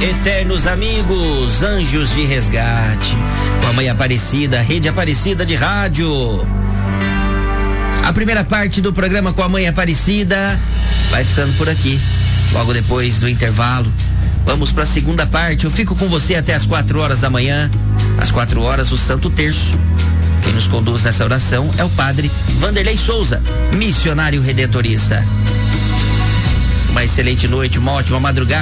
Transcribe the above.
Eternos amigos, anjos de resgate, com a Mãe Aparecida, Rede Aparecida de Rádio. A primeira parte do programa com a Mãe Aparecida vai ficando por aqui. Logo depois do intervalo, vamos para a segunda parte. Eu fico com você até as 4 horas da manhã. Às 4 horas, o Santo Terço. Quem nos conduz nessa oração é o Padre Vanderlei Souza, missionário redentorista. Uma excelente noite, uma ótima madrugada.